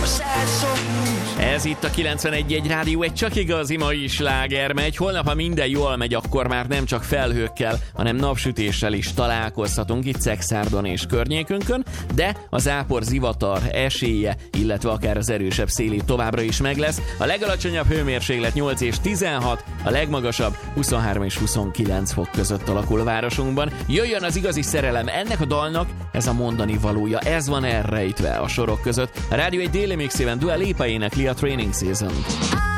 Ez itt a 91.1 Rádió, egy csak igazi mai sláger megy. Holnap, ha minden jól megy, akkor már nem csak felhőkkel, hanem napsütéssel is találkozhatunk itt Szekszárdon és környékünkön, de a zápor, zivatar esélye, illetve akár az erősebb széli továbbra is meg lesz. A legalacsonyabb hőmérséklet 8 és 16, a legmagasabb 23 és 29 fok között alakul a városunkban. Jöjjön az igazi szerelem, ennek a dalnak ez a mondani valója, ez van elrejtve a sorok között. A Rádió egy déli mixében Dua Lipa énekli a Training Season.